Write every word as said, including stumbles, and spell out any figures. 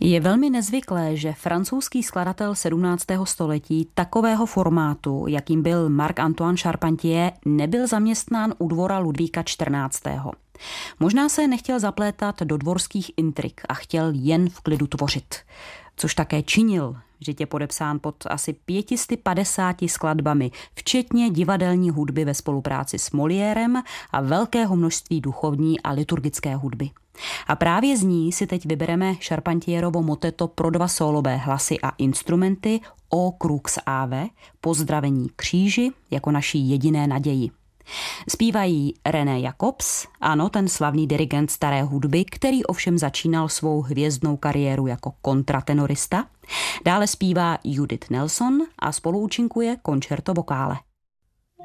Je velmi nezvyklé, že francouzský skladatel sedmnáctého století takového formátu, jakým byl Marc-Antoine Charpentier, nebyl zaměstnán u dvora Ludvíka čtrnáctého. Možná se nechtěl zaplétat do dvorských intrik a chtěl jen v klidu tvořit. Což také činil, že je podepsán pod asi pět set padesát skladbami, včetně divadelní hudby ve spolupráci s Moliérem a velkého množství duchovní a liturgické hudby. A právě z ní si teď vybereme Charpentierovo moteto pro dva sólové hlasy a instrumenty O Crux Ave, pozdravení kříži jako naší jediné naději. Zpívají René Jacobs, ano, ten slavný dirigent staré hudby, který ovšem začínal svou hvězdnou kariéru jako kontratenorista. Dále zpívá Judith Nelson a spoluúčinkuje Concerto Vocale.